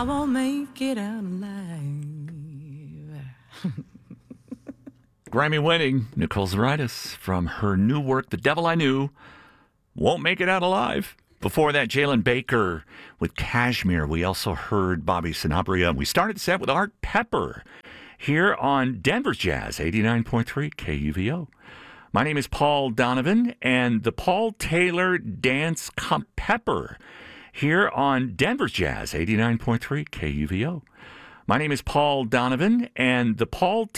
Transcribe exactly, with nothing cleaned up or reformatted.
won't make it out alive. Grammy-winning Nicole Zaritis from her new work, The Devil I Knew, won't make it out alive. Before that, Jalen Baker with Kashmir. We also heard Bobby Sanabria. We started the set with Art Pepper here on Denver's Jazz, eighty-nine point three K U V O. My name is Paul Donovan, and the Paul Taylor Dance Comp Pepper here on Denver's Jazz, eighty-nine point three K U V O. My name is Paul Donovan, and the Paul